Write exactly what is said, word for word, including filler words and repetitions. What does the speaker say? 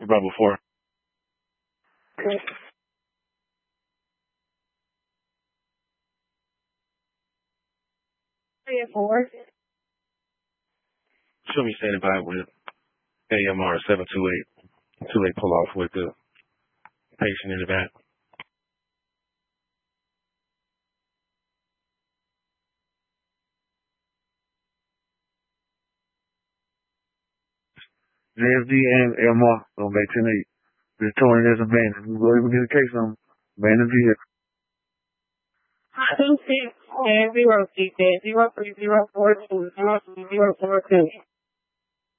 about before. Three and four. She'll be standing by with A M R seven two eight until they pull off with the patient in the back. J F D and A M R on back ten eight. Returning as abandoned. We will get a case on abandoned vehicle. Two six and zero six and zero three zero four two zero three zero four two.